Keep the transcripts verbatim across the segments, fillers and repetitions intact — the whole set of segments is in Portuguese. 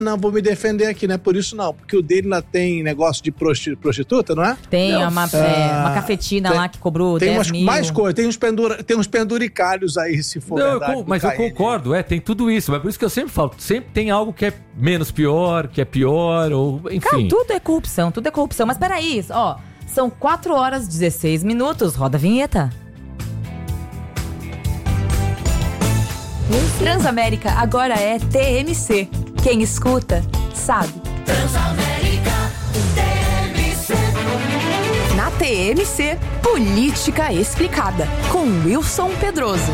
Não, vou me defender aqui, não é por isso não, porque o dele lá tem negócio de prostituta, não é? Tem não. Uma, é, uma cafetina tem, lá que cobrou tem dez umas, mil. Mais coisas, tem uns, pendura, tem uns penduricalhos aí, se for não, verdade. Eu, mas eu concordo, é, tem tudo isso, mas por isso que eu sempre falo, sempre tem algo que é menos pior, que é pior, ou enfim. Cara, tudo é corrupção, tudo é corrupção, mas peraí, ó, são quatro horas e dezesseis minutos, roda a vinheta. Transamérica agora é T M C. Quem escuta, sabe. Transamérica T M C. Na T M C, Política Explicada, com Wilson Pedroso.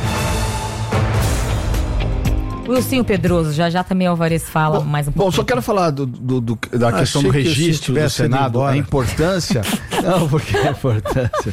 Wilson Pedroso, já já também o Alvarez fala bom, mais um pouco. Bom, só quero falar do, do, do, da Achei questão do que registro do Senado, a importância... Não, porque a importância...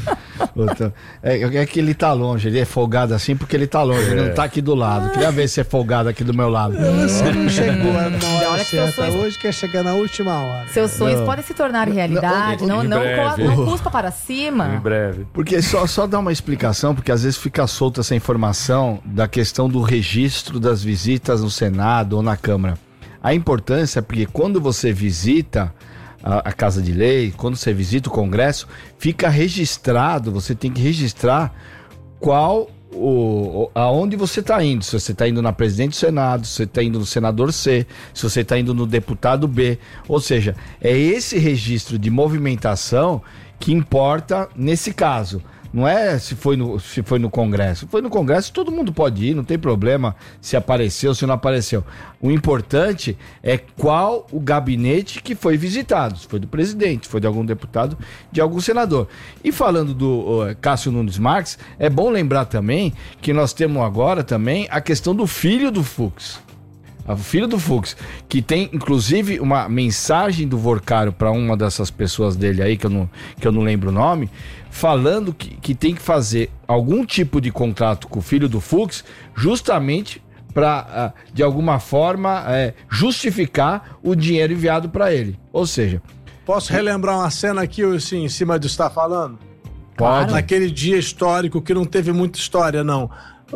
É, é que ele tá longe, ele é folgado assim porque ele tá longe, é. Ele não tá aqui do lado. Queria ver se é folgado aqui do meu lado. Você não chegou na hora Olha certa, sonhos... hoje quer chegar na última hora. Seus sonhos não. podem se tornar realidade, não, não, não, não cuspa para cima. Em breve. Porque só, só dar uma explicação, porque às vezes fica solta essa informação da questão do registro das visitas no Senado ou na Câmara. A importância é porque quando você visita a, a Casa de Lei, quando você visita o Congresso, fica registrado, você tem que registrar qual, o, aonde você está indo. Se você está indo na presidente do Senado, se você está indo no senador C, se você está indo no deputado B. Ou seja, é esse registro de movimentação que importa nesse caso. Não é se foi, no, se foi no Congresso. Foi no Congresso, todo mundo pode ir, não tem problema se apareceu, se não apareceu. O importante é qual o gabinete que foi visitado. Se foi do presidente, se foi de algum deputado, de algum senador. E falando do uh, Cássio Nunes Marques, é bom lembrar também que nós temos agora também a questão do filho do Fux. O filho do Fux, que tem inclusive uma mensagem do Vorcaro para uma dessas pessoas dele aí, que eu não, que eu não lembro o nome, falando que, que tem que fazer algum tipo de contrato com o filho do Fux, justamente para, de alguma forma, é, justificar o dinheiro enviado para ele. Ou seja... Posso relembrar uma cena aqui, assim, em cima do que você está falando? Pode. Naquele dia histórico que não teve muita história, não.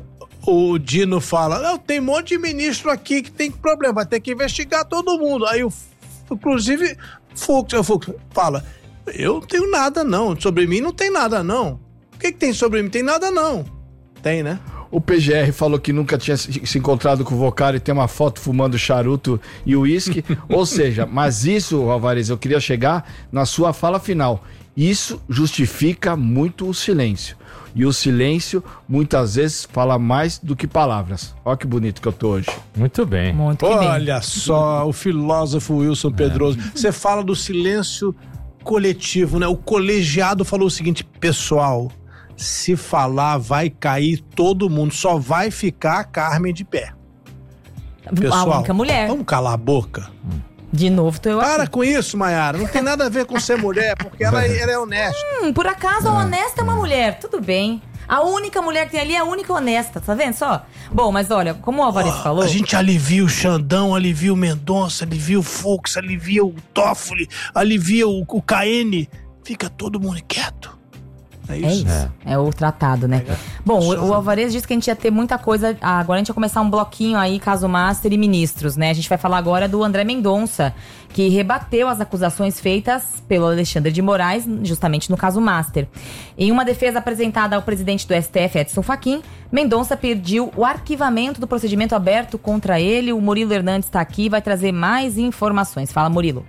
O Dino fala, não, tem um monte de ministro aqui que tem problema, vai ter que investigar todo mundo. Aí, o, inclusive, Fux, o Fux fala, eu não tenho nada não, sobre mim não tem nada não. O que que tem sobre mim? Tem nada não. Tem, né? O P G R falou que nunca tinha se encontrado com o Vocari e tem uma foto fumando charuto e uísque. Ou seja, mas isso, Alvarez, eu queria chegar na sua fala final. Isso justifica muito o silêncio. E o silêncio, muitas vezes, fala mais do que palavras. Olha que bonito que eu tô hoje. Muito bem. Muito que bem. Olha só, o filósofo Wilson Pedroso. Você fala do silêncio coletivo, né? O colegiado falou o seguinte, pessoal, se falar vai cair todo mundo, só vai ficar a Carmen de pé. Pessoal, a única mulher. Vamos calar a boca. De novo, tô eu Para aqui. com isso, Maiara. Não tem nada a ver com ser mulher, porque ela, ela é honesta. Hum, por acaso a honesta é uma mulher, tudo bem. A única mulher que tem ali é a única honesta, tá vendo só? Bom, mas olha, como o Alvarez oh, falou... A gente alivia o Xandão, alivia o Mendonça, alivia o Fux, alivia o Toffoli, alivia o, o K N. Fica todo mundo quieto. É isso? É isso, é, é o tratado, né? É. Bom, o, o Alvarez disse que a gente ia ter muita coisa, agora a gente ia começar um bloquinho aí, caso Master e ministros, né? A gente vai falar agora do André Mendonça, que rebateu as acusações feitas pelo Alexandre de Moraes, justamente no caso Master. Em uma defesa apresentada ao presidente do S T F, Edson Fachin, Mendonça pediu o arquivamento do procedimento aberto contra ele. O Murilo Hernandes está aqui e vai trazer mais informações. Fala, Murilo.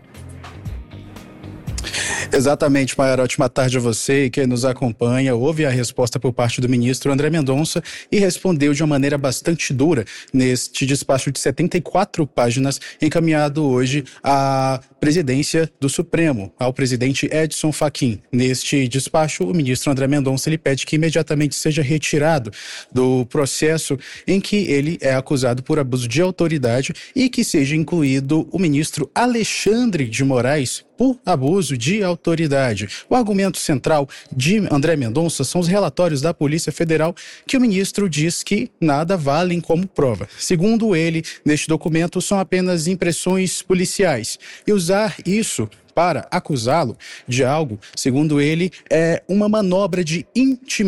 Exatamente, Maiara. Ótima tarde a você e quem nos acompanha. Houve a resposta por parte do ministro André Mendonça e respondeu de uma maneira bastante dura neste despacho de setenta e quatro páginas encaminhado hoje à presidência do Supremo, ao presidente Edson Fachin. Neste despacho, o ministro André Mendonça ele pede que imediatamente seja retirado do processo em que ele é acusado por abuso de autoridade e que seja incluído o ministro Alexandre de Moraes por abuso de autoridade. O argumento central de André Mendonça são os relatórios da Polícia Federal que o ministro diz que nada valem como prova. Segundo ele, neste documento são apenas impressões policiais. E usar isso para acusá-lo de algo, segundo ele, é uma manobra de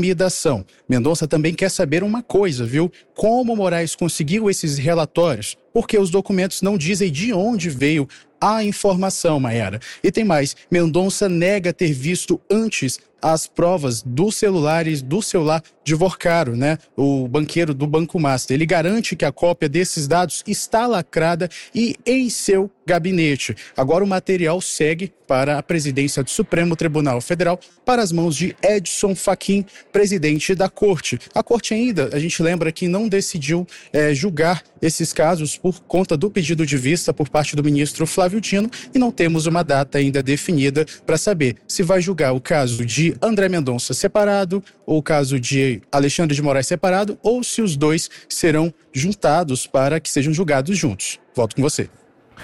intimidação. Mendonça também quer saber uma coisa, viu? Como Moraes conseguiu esses relatórios? porque os documentos não dizem de onde veio a informação, Mayara. E tem mais, Mendonça nega ter visto antes as provas dos celulares, do celular de Vorcaro, né? O banqueiro do Banco Master. Ele garante que a cópia desses dados está lacrada e em seu gabinete. Agora o material segue para a presidência do Supremo Tribunal Federal, para as mãos de Edson Fachin, presidente da Corte. A Corte ainda, a gente lembra que não decidiu é, julgar esses casos por conta do pedido de vista por parte do ministro Flávio Dino, e não temos uma data ainda definida para saber se vai julgar o caso de André Mendonça separado, ou o caso de Alexandre de Moraes separado, ou se os dois serão juntados para que sejam julgados juntos. Volto com você.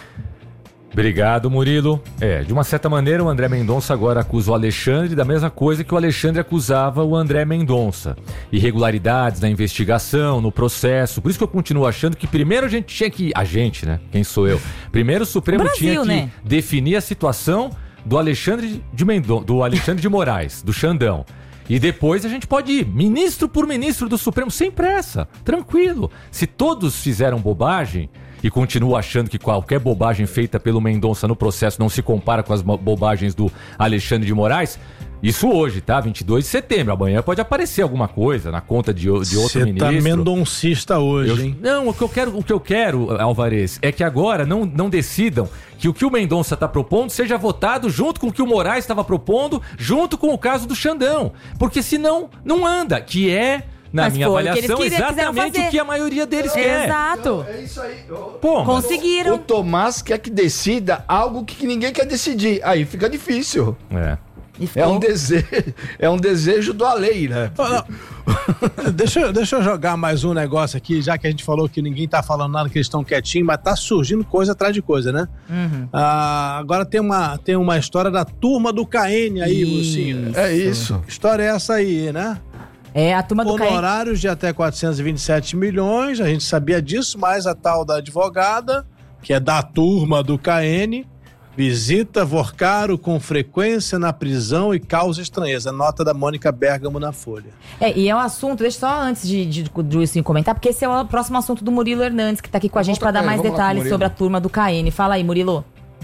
Obrigado, Murilo. É, de uma certa maneira, o André Mendonça agora acusa o Alexandre da mesma coisa que o Alexandre acusava o André Mendonça. Irregularidades na investigação, no processo. Por isso que eu continuo achando que primeiro a gente tinha que... A gente, né? Quem sou eu? Primeiro o Supremo Brasil, tinha que né? definir a situação do Alexandre de Mendonça, do Alexandre de Moraes, do Xandão. E depois a gente pode ir ministro por ministro do Supremo, sem pressa, tranquilo. Se todos fizeram bobagem... e continuo achando que qualquer bobagem feita pelo Mendonça no processo não se compara com as bobagens do Alexandre de Moraes. Isso hoje, tá? vinte e dois de setembro. Amanhã pode aparecer alguma coisa na conta de, de outro Cê ministro. Você tá mendoncista hoje, Eu, hein? não, o que eu quero, o que eu quero, Alvarez, é que agora não, não decidam que o que o Mendonça está propondo seja votado junto com o que o Moraes estava propondo, junto com o caso do Xandão. Porque senão não anda, que é... Na Mas minha foi o que avaliação, eles queriam- quiseram exatamente fazer. o que a maioria deles quer. Exato. É isso aí. Pô, mas- Conseguiram. O Tomás quer que decida algo que ninguém quer decidir. Aí fica difícil. É. E É ficou- um desejo, é um desejo do além, né? Ó, ó, deixa, eu- deixa eu jogar mais um negócio aqui, já que a gente falou que ninguém tá falando nada, que eles estão quietinhos, mas tá surgindo coisa atrás de coisa, né? Uhum. Ah, agora tem uma, tem uma história da turma do K N aí, Isso. Lucinho. É isso. Que história é essa aí, né? É, a turma do Caim. Honorários de até quatrocentos e vinte e sete milhões, a gente sabia disso, mas a tal da advogada, que é da turma do K N, visita Vorcaro com frequência na prisão e causa estranheza. Nota da Mônica Bergamo na Folha. É, e é um assunto, deixa só antes de, de, de Luizinho comentar, porque esse é o próximo assunto do Murilo Hernandes, que tá aqui com a gente para dar pra ele, mais vamos lá com o detalhes Murilo. sobre a turma do K N. Fala aí, Murilo.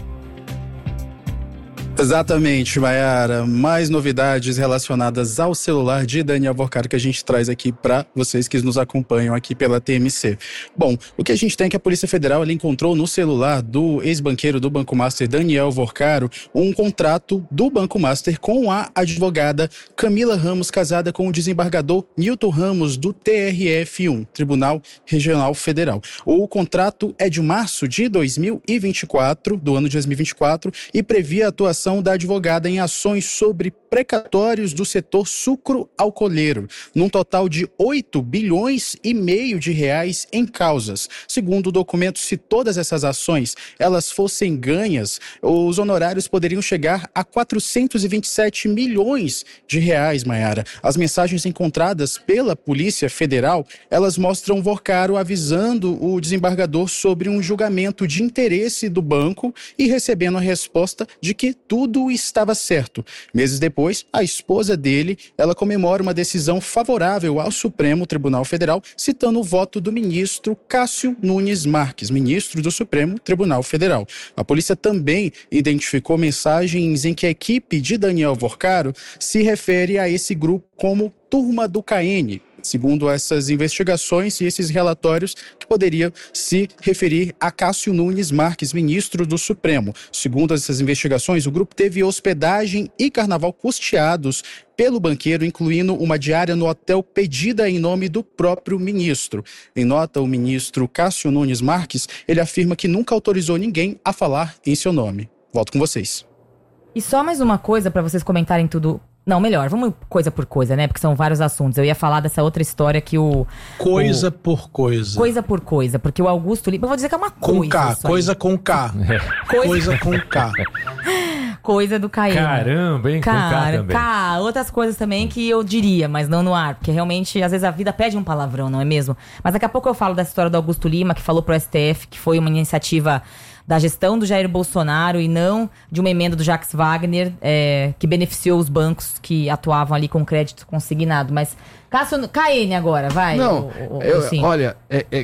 Exatamente, Mayara. Mais novidades relacionadas ao celular de Daniel Vorcaro que a gente traz aqui para vocês que nos acompanham aqui pela T M C. Bom, o que a gente tem é que a Polícia Federal ela encontrou no celular do ex-banqueiro do Banco Master, Daniel Vorcaro, um contrato do Banco Master com a advogada Camila Ramos, casada com o desembargador Nilton Ramos, do T R F um, Tribunal Regional Federal. O contrato é de março de dois mil e vinte e quatro, do ano de dois mil e vinte e quatro, e previa a atuação da advogada em ações sobre precatórios do setor sucro-alcooleiro, num total de oito bilhões e meio de reais em causas. Segundo o documento, se todas essas ações elas fossem ganhas, os honorários poderiam chegar a quatrocentos e vinte e sete milhões de reais, Mayara. As mensagens encontradas pela Polícia Federal, elas mostram Vorcaro avisando o desembargador sobre um julgamento de interesse do banco e recebendo a resposta de que tudo estava certo. Meses depois, a esposa dele, ela comemora uma decisão favorável ao Supremo Tribunal Federal, citando o voto do ministro Cássio Nunes Marques, ministro do Supremo Tribunal Federal. A polícia também identificou mensagens em que a equipe de Daniel Vorcaro se refere a esse grupo como Turma do K N, segundo essas investigações e esses relatórios, que poderia se referir a Cássio Nunes Marques, ministro do Supremo. Segundo essas investigações, o grupo teve hospedagem e carnaval custeados pelo banqueiro, incluindo uma diária no hotel pedida em nome do próprio ministro. Em nota, o ministro Cássio Nunes Marques, ele afirma que nunca autorizou ninguém a falar em seu nome. Volto com vocês. E só mais uma coisa pra vocês comentarem tudo. Não, melhor, vamos coisa por coisa, né? Porque são vários assuntos. Eu ia falar dessa outra história que o... Coisa o, por coisa. Coisa por coisa, porque o Augusto Lima... Eu vou dizer que é uma Com coisa K, isso aí. coisa com K. Coisa- Coisa com K. Coisa do K N. Caramba, hein? Com K Cara, também. K, outras coisas também que eu diria, mas não no ar, porque realmente, às vezes, a vida pede um palavrão, não é mesmo? Mas daqui a pouco eu falo dessa história do Augusto Lima, que falou pro S T F que foi uma iniciativa da gestão do Jair Bolsonaro e não de uma emenda do Jacques Wagner, é, que beneficiou os bancos que atuavam ali com crédito consignado. Mas, Cássio, K N agora, vai. Não, o- o- eu- assim. olha, é, é-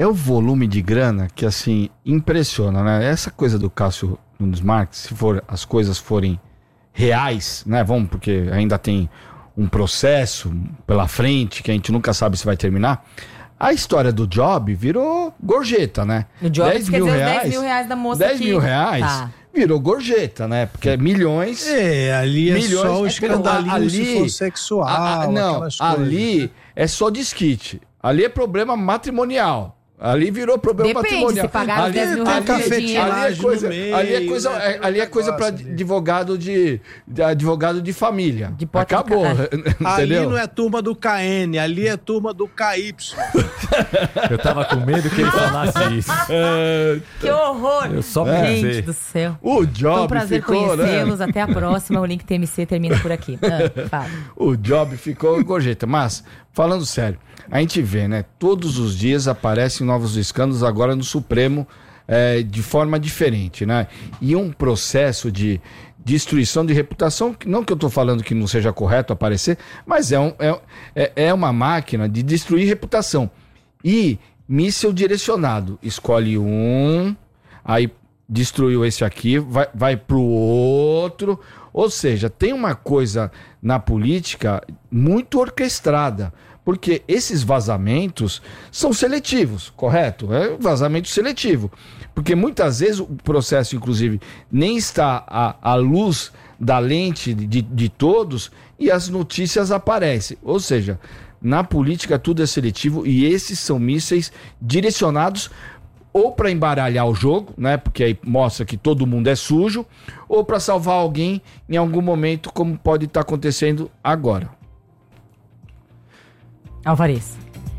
é o volume de grana que, assim, impressiona, né? Essa coisa do Cássio Nunes Marques, se for, as coisas forem reais, né? Vamos, porque ainda tem um processo pela frente que a gente nunca sabe se vai terminar. A história do Job virou gorjeta, né? O Job dez quer mil dizer os reais, dez mil reais da moça dez que... mil reais Tá. virou gorjeta, né? Porque é milhões... É, ali é milhões, só o é, escandalinho ali- se for sexual, Ah, ah, não, aquelas coisas. ali é só desquite. Ali é problema matrimonial. Ali virou problema Depende, matrimonial. se pagar os ali, dez mil tem reais café de dinheiro. ali é Laje coisa, no meio, ali é coisa, né? é- ali é coisa para Negócio ali. advogado de, de advogado de família. De pote de Acabou, ca- entendeu? Ali não é turma do K N, ali é turma do K Y. Eu tava com medo que ele falasse isso. Que horror! Eu só Gente pensei. do céu. O Foi um Job prazer ficou, né? conhecê-los. Até a próxima. O Link T M C termina por aqui. Ah, fala. O Job ficou gorjeta. Mas, falando sério, a gente vê, né? Todos os dias aparecem novos escândalos agora no Supremo é, de forma diferente, né? E um processo de destruição de reputação, que- não que eu tô falando que não seja correto aparecer, mas é, um, é, é- é uma máquina de destruir reputação. E míssil direcionado. Escolhe um, aí destruiu esse aqui, vai, vai pro outro. Ou seja, tem uma coisa na política muito orquestrada. Porque esses vazamentos são seletivos, correto? É um vazamento seletivo. Porque muitas vezes o processo, inclusive, nem está à, à luz da lente de, de todos e as notícias aparecem. Ou seja, na política tudo é seletivo e esses são mísseis direcionados ou para embaralhar o jogo, né? Porque aí mostra que todo mundo é sujo, ou para salvar alguém em algum momento, como pode estar acontecendo agora. Alvarez.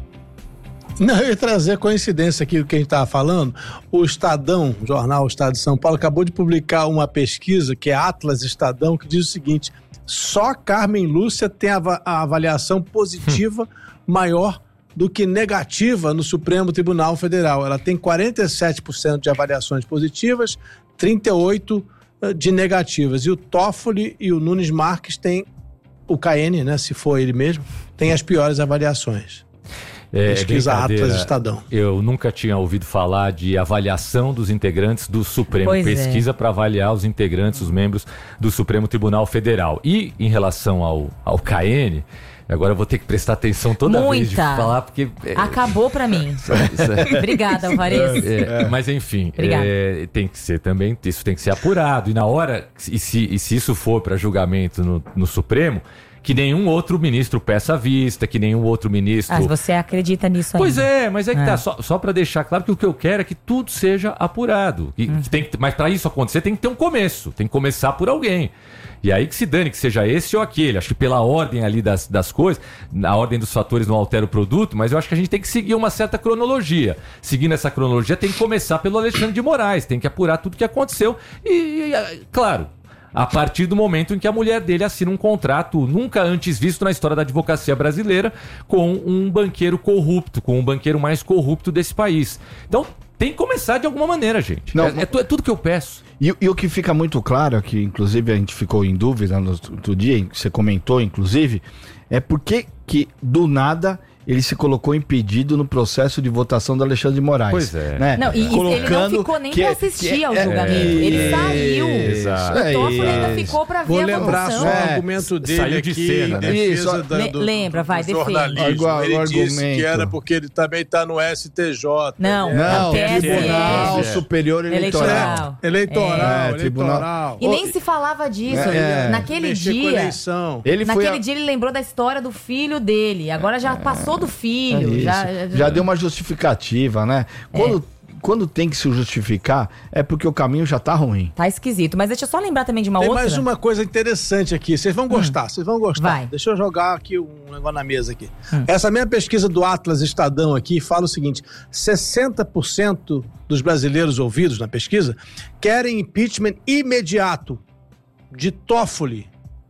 Não, eu ia trazer coincidência aqui do que a gente estava falando. O Estadão, o jornal Estado de São Paulo, acabou de publicar uma pesquisa, que é Atlas Estadão, que diz o seguinte: só Carmen Lúcia tem a, ava- a avaliação positiva maior do que negativa no Supremo Tribunal Federal. Ela tem quarenta e sete por cento de avaliações positivas, trinta e oito por cento de negativas. E o Toffoli e o Nunes Marques têm, o K N, né, se for ele mesmo, tem as piores avaliações. É, Pesquisa brincadeira. Atlas Estadão. Eu nunca tinha ouvido falar de avaliação dos integrantes do Supremo. Pois é. Pesquisa para avaliar os integrantes, os membros do Supremo Tribunal Federal. E em relação ao, ao K N, agora eu vou ter que prestar atenção toda vez de Muita. falar, porque... é, Acabou pra mim. isso é- Obrigada, Alvarez. É, mas enfim, Obrigada. é, tem que ser também, isso tem que ser apurado. E na hora, e se, e se isso for para julgamento no, no Supremo, que nenhum outro ministro peça vista, que nenhum outro ministro. Ah, você acredita nisso ainda? Pois é, mas é que É. tá, só, só para deixar claro que o que eu quero é que tudo seja apurado. E, Hum. que tem que- mas para isso acontecer tem que ter um começo, tem que começar por alguém. E aí que se dane, que seja esse ou aquele. Acho que pela ordem ali das, das coisas, na ordem dos fatores não altera o produto, mas eu acho que a gente tem que seguir uma certa cronologia. Seguindo essa cronologia, tem que começar pelo Alexandre de Moraes, tem que apurar tudo que aconteceu. E, e, claro, a partir do momento em que a mulher dele assina um contrato nunca antes visto na história da advocacia brasileira com um banqueiro corrupto, com um banqueiro mais corrupto desse país. Então, tem que começar de alguma maneira, gente. Não, é, é tu- é tudo que eu peço. E, e o que fica muito claro, que inclusive a gente ficou em dúvida no outro dia, você comentou inclusive, é por que que do nada ele se colocou impedido no processo de votação do Alexandre de Moraes. Pois é. Né? Não, e, e ele não ficou nem que pra é- assistir que é- ao é- julgamento. é- ele saiu. Exato. O Toffoli ainda É isso. ficou pra Vou ver a lembrar votação. só o É, argumento dele saiu de aqui, cena, em né? defesa Isso, da- le- do, lembra, do, vai, do defende. jornalismo. Agora, Ele o disse argumento. que era porque ele também está no S T J. Não, né? Não, T S E. Tribunal É. Superior Eleitoral. Eleitoral. Eleitoral, É, tribunal. eleitoral. E nem se falava disso. É, é. Naquele Mexer com dia. eleição. Ele foi Naquele a- dia ele lembrou da história do filho dele. Agora já passou do É filho. isso. já, Já deu uma justificativa, né? Quando, quando tem que se justificar, é porque o caminho já tá ruim. Tá esquisito. Mas deixa eu só lembrar também de uma Tem outra. mais uma coisa interessante aqui. Vocês vão gostar, vocês vão gostar. Vai. Deixa eu jogar aqui um negócio na mesa aqui. Essa mesma pesquisa do Atlas Estadão aqui fala o seguinte: sessenta por cento dos brasileiros ouvidos na pesquisa querem impeachment imediato de Toffoli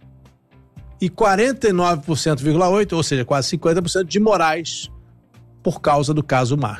e quarenta e nove por cento, ou seja, quase cinquenta por cento de Moraes por causa do caso Master.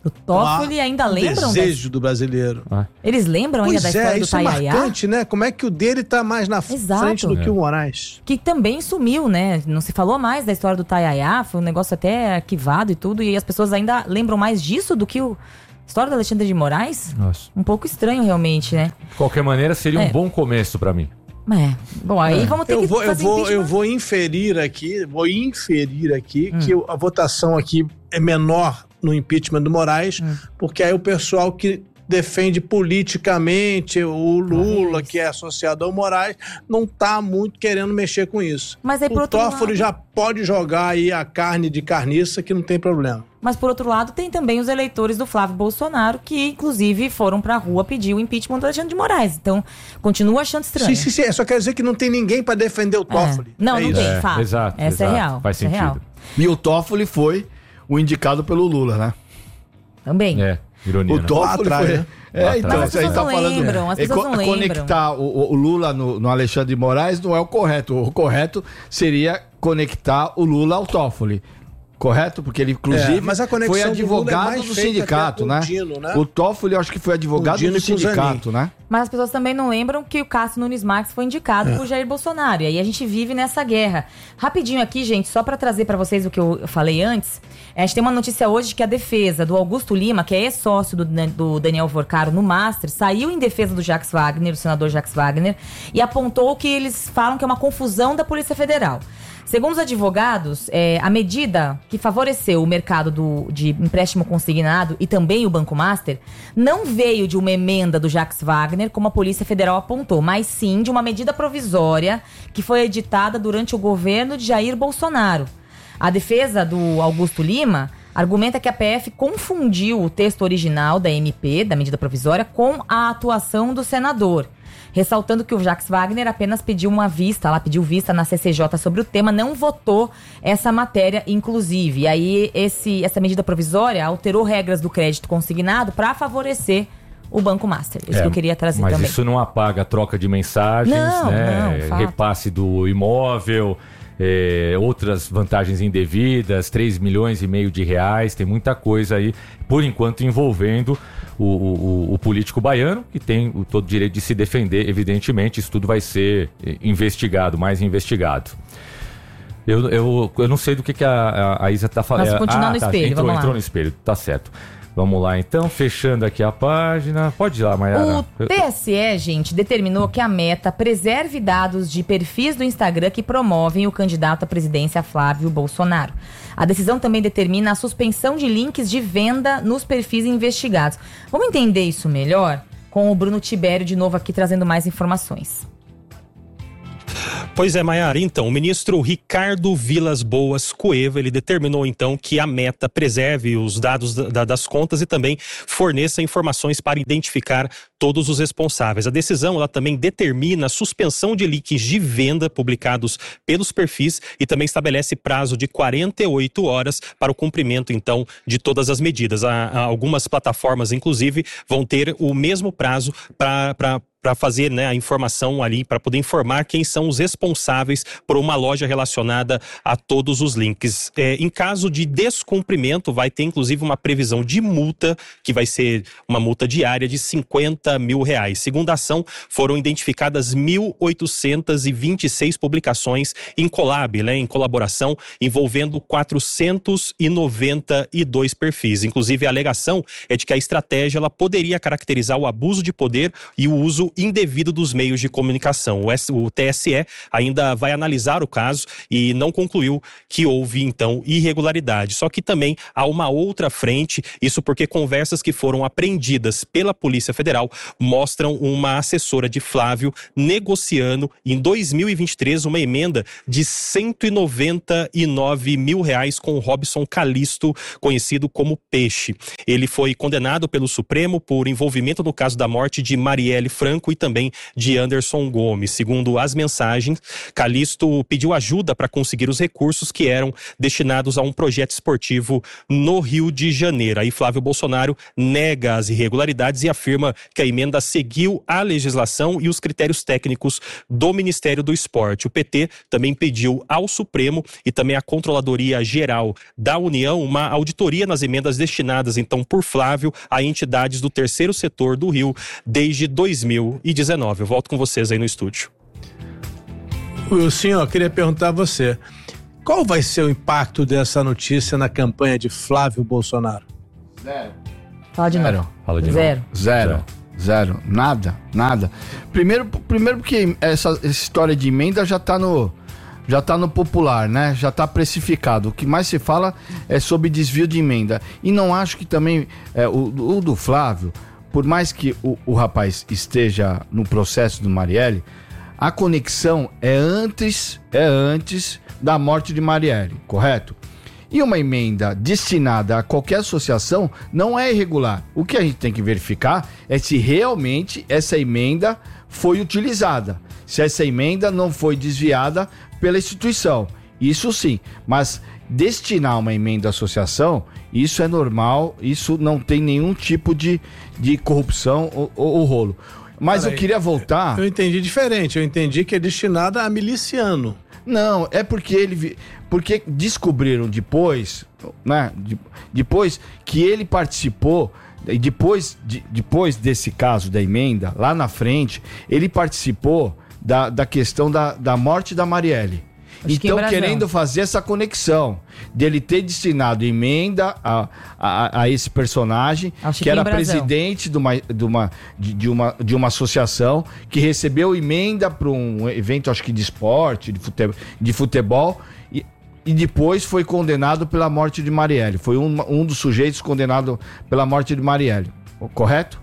O Toffoli Ah, ainda um lembram? desejo do brasileiro. Ah. Eles lembram ainda Pois da história é, do isso é Tayayá? marcante, né? Como é que o dele tá mais na Exato. frente do É. que o Moraes? Que também sumiu, né? Não se falou mais da história do Tayayá, foi um negócio até arquivado e tudo, e as pessoas ainda lembram mais disso do que o... a história do Alexandre de Moraes? Nossa. Um pouco estranho, realmente, né? De qualquer maneira, seria É. um bom começo pra mim. É. Bom, aí vamos ter Eu que vou, eu, fazer vou, impeachment. eu vou inferir aqui, vou inferir aqui Hum. que a votação aqui é menor no impeachment do Moraes, Hum. porque aí o pessoal que defende politicamente o Lula, Moraes. que é associado ao Moraes, não tá muito querendo mexer com isso. Mas aí, por O outro Toffoli lado- já pode jogar aí a carne de carniça que não tem problema. Mas, por outro lado, tem também os eleitores do Flávio Bolsonaro, que, inclusive, foram pra rua pedir o impeachment do Alexandre de Moraes. Então, continuo achando estranho. Sim, sim, sim. Só quer dizer que não tem ninguém para defender o É. Toffoli. Não, É não isso. tem, É, fato. exato, Essa exato. é real. Faz essa é sentido. real. E o Toffoli foi o indicado pelo Lula, né? Também. É, ironia, O né? Toffoli Lá atrás, foi... né? É, Lá então, atrás. Mas as isso aí pessoas tá não falando... lembram, as é, pessoas co- não lembram. Conectar o, o Lula no, no Alexandre de Moraes não é o correto. O correto seria conectar o Lula ao Toffoli. Correto? Porque ele, inclusive, É, mas a conexão foi do Lula é advogado mais do feita sindicato, até com né? o Dino, né? O Toffoli, eu acho que foi advogado O Dino do e com o sindicato, né? Mas as pessoas também não lembram que o Cássio Nunes Marques foi indicado É. por Jair Bolsonaro. E aí a gente vive nessa guerra. Rapidinho aqui, gente, só pra trazer pra vocês o que eu falei antes. A gente tem uma notícia hoje de que a defesa do Augusto Lima, que é ex-sócio do, do Daniel Vorcaro no Master, saiu em defesa do Jacques Wagner, do senador Jacques Wagner, e apontou que eles falam que é uma confusão da Polícia Federal. Segundo os advogados, é, a medida que favoreceu o mercado do, de empréstimo consignado e também o Banco Master não veio de uma emenda do Jacques Wagner, como a Polícia Federal apontou, mas sim de uma medida provisória que foi editada durante o governo de Jair Bolsonaro. A defesa do Augusto Lima argumenta que a P F confundiu o texto original da M P, da medida provisória, com a atuação do senador. Ressaltando que o Jacques Wagner apenas pediu uma vista, lá pediu vista na C C J sobre o tema, não votou essa matéria, inclusive. E aí esse, essa medida provisória alterou regras do crédito consignado para favorecer o Banco Master. Isso É, que eu queria trazer mas também. isso não apaga a troca de mensagens, Não, né? não, fato. Repasse do imóvel, é, outras vantagens indevidas, três milhões e meio de reais, tem muita coisa aí, por enquanto, envolvendo o, o, o político baiano, que tem o todo direito de se defender, evidentemente, isso tudo vai ser investigado, mais investigado. Eu, eu, eu não sei do que, que a, a Isa tá falando. Mas continuar ah, no tá, espelho, entrou, vamos lá. entrou no espelho, tá certo. Vamos lá, então, fechando aqui a página. Pode ir lá, Mayara. O T S E, gente, determinou que a Meta preserve dados de perfis do Instagram que promovem o candidato à presidência Flávio Bolsonaro. A decisão também determina a suspensão de links de venda nos perfis investigados. Vamos entender isso melhor com o Bruno Tibério de novo aqui trazendo mais informações. Pois é, Mayara. Então, o ministro Ricardo Vilas Boas Cueva, ele determinou então que a Meta preserve os dados da, das contas e também forneça informações para identificar todos os responsáveis. A decisão, ela também determina a suspensão de links de venda publicados pelos perfis e também estabelece prazo de quarenta e oito horas para o cumprimento, então, de todas as medidas. Há, há algumas plataformas, inclusive, vão ter o mesmo prazo para para para fazer, né, a informação ali, para poder informar quem são os responsáveis por uma loja relacionada a todos os links. É, em caso de descumprimento, vai ter inclusive uma previsão de multa, que vai ser uma multa diária de cinquenta mil reais. Segundo a ação, foram identificadas mil oitocentas e vinte e seis publicações em collab, né, em colaboração, envolvendo quatrocentos e noventa e dois perfis. Inclusive, a alegação é de que a estratégia ela poderia caracterizar o abuso de poder e o uso indevido dos meios de comunicação. O T S E ainda vai analisar o caso e não concluiu que houve, então, irregularidade. Só que também há uma outra frente, isso porque conversas que foram apreendidas pela Polícia Federal mostram uma assessora de Flávio negociando em dois mil e vinte e três uma emenda de cento e noventa e nove mil reais com Robson Calisto, conhecido como Peixe. Ele foi condenado pelo Supremo por envolvimento no caso da morte de Marielle Franco Franco e também de Anderson Gomes. Segundo as mensagens, Calixto pediu ajuda para conseguir os recursos que eram destinados a um projeto esportivo no Rio de Janeiro. Aí Flávio Bolsonaro nega as irregularidades e afirma que a emenda seguiu a legislação e os critérios técnicos do Ministério do Esporte. O P T também pediu ao Supremo e também à Controladoria Geral da União uma auditoria nas emendas destinadas, então, por Flávio a entidades do terceiro setor do Rio desde dois mil e dezenove. Eu volto com vocês aí no estúdio. Wilson, eu queria perguntar a você, qual vai ser o impacto dessa notícia na campanha de Flávio Bolsonaro? Zero. Fala de Zero. novo. Fala de Zero. novo. Zero. Zero. Nada. Nada. Primeiro, primeiro porque essa, essa história de emenda já tá no... Já está no popular, né? Já está precificado. O que mais se fala é sobre desvio de emenda. E não acho que também é, o, o do Flávio, por mais que o, o rapaz esteja no processo do Marielle, a conexão é antes, é antes da morte de Marielle, correto? E uma emenda destinada a qualquer associação não é irregular. O que a gente tem que verificar é se realmente essa emenda foi utilizada. Se essa emenda não foi desviada pela instituição. Isso sim, mas destinar uma emenda à associação, isso é normal, isso não tem nenhum tipo de, de corrupção ou, ou, ou rolo. Mas Peraí, eu queria voltar... Eu entendi diferente, eu entendi que é destinada a miliciano. Não, é porque ele... Porque descobriram depois, né? De, depois que ele participou... E depois, de, depois desse caso da emenda, lá na frente, ele participou da, da questão da, da morte da Marielle. Acho que então, em Brasão. querendo fazer essa conexão dele ter destinado emenda a, a, a esse personagem, Acho que, que era em Brasão. presidente de uma, de, uma, de, de, uma, de uma associação, que recebeu emenda para um evento, acho que de esporte, de futebol, de futebol e, e depois foi condenado pela morte de Marielle. Foi um, um dos sujeitos condenado pela morte de Marielle, correto?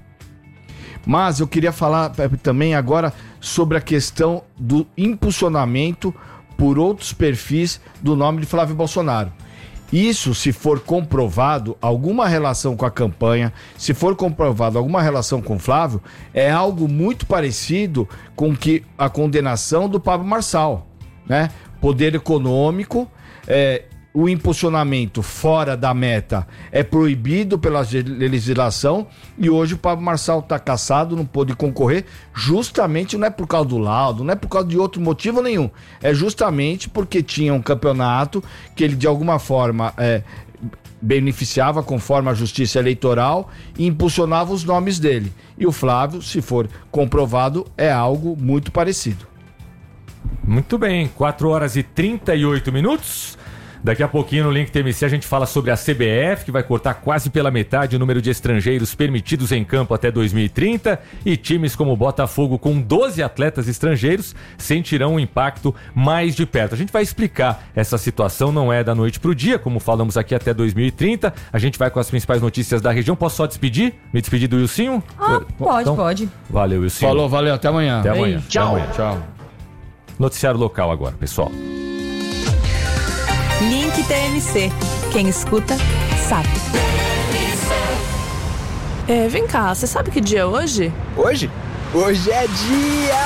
Mas eu queria falar também agora sobre a questão do impulsionamento por outros perfis do nome de Flávio Bolsonaro. Isso, se for comprovado alguma relação com a campanha, se for comprovado alguma relação com Flávio, é algo muito parecido com que a condenação do Pablo Marçal, né? Poder econômico, é, o impulsionamento fora da meta é proibido pela legislação e hoje o Pablo Marçal está cassado, não pôde concorrer, justamente não é por causa do laudo, não é por causa de outro motivo nenhum, é justamente porque tinha um campeonato que ele de alguma forma é, beneficiava conforme a justiça eleitoral e impulsionava os nomes dele. E o Flávio, se for comprovado, é algo muito parecido. Muito bem, quatro horas e trinta e oito minutos. Daqui a pouquinho no Link T M C a gente fala sobre a C B F, que vai cortar quase pela metade o número de estrangeiros permitidos em campo até dois mil e trinta, e times como o Botafogo, com doze atletas estrangeiros, sentirão um impacto mais de perto. A gente vai explicar essa situação, não é da noite pro dia, como falamos aqui, até dois mil e trinta. A gente vai com as principais notícias da região. Posso só despedir? Me despedir do Wilsinho? Ah, pode, então, pode. Valeu, Wilsinho. Falou, valeu, até amanhã. Até amanhã. Tchau. Até amanhã. Tchau. Noticiário local agora, pessoal. Link T M C. Quem escuta, sabe. É, vem cá, você sabe que dia é hoje? Hoje? Hoje é dia